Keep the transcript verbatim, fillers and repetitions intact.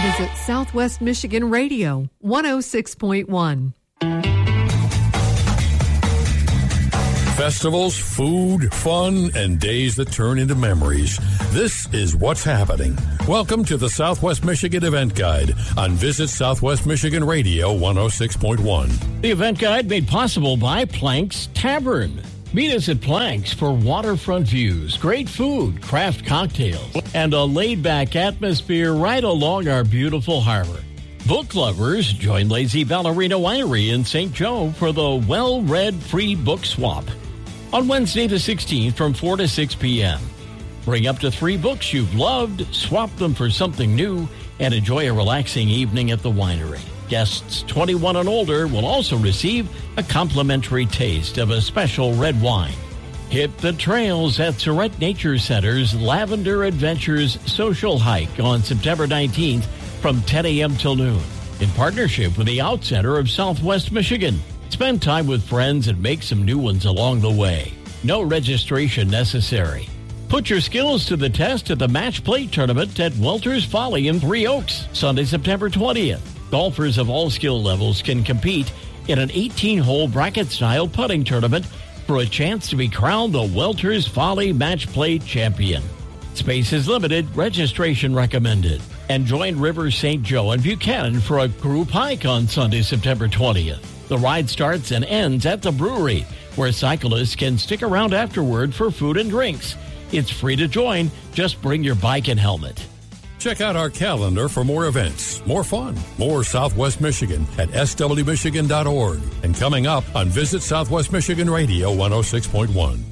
Visit Southwest Michigan Radio, one oh six point one. Festivals, food, fun, and days that turn into memories. This is what's happening. Welcome to the Southwest Michigan Event Guide on Visit Southwest Michigan Radio one oh six point one. The Event Guide made possible by Planks Tavern. Meet us at Planks for waterfront views, great food, craft cocktails, and a laid-back atmosphere right along our beautiful harbor. Book lovers, join Lazy Ballerina Winery in Saint Joe for the Well-Read Free Book Swap on Wednesday the sixteenth from four to six p.m. Bring up to three books you've loved, swap them for something new, and enjoy a relaxing evening at the winery. Guests twenty-one and older will also receive a complimentary taste of a special red wine. Hit the trails at Surrett Nature Center's Lavender Adventures Social Hike on September nineteenth from ten a.m. till noon in partnership with the Out Center of Southwest Michigan. Spend time with friends and make some new ones along the way. No registration necessary. Put your skills to the test at the Match Play Tournament at Welter's Folly in Three Oaks, Sunday, September twentieth. Golfers of all skill levels can compete in an eighteen-hole bracket-style putting tournament for a chance to be crowned the Welter's Folly Match Play Champion. Space is limited, registration recommended. And join River Saint Joe and Buchanan for a group hike on Sunday, September twentieth. The ride starts and ends at the brewery, where cyclists can stick around afterward for food and drinks. It's free to join. Just bring your bike and helmet. Check out our calendar for more events, more fun, more Southwest Michigan at s w michigan dot org. And coming up on Visit Southwest Michigan Radio one oh six point one.